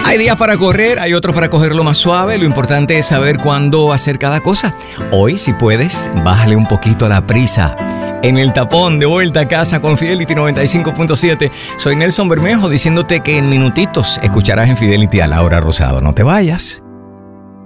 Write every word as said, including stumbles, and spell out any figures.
Hay días para correr, hay otros para cogerlo más suave. Lo importante es saber cuándo hacer cada cosa. Hoy, si puedes, bájale un poquito a la prisa. En el tapón, de vuelta a casa con Fidelity noventa y cinco punto siete. Soy Nelson Bermejo diciéndote que en minutitos escucharás en Fidelity a Laura Rosado. No te vayas.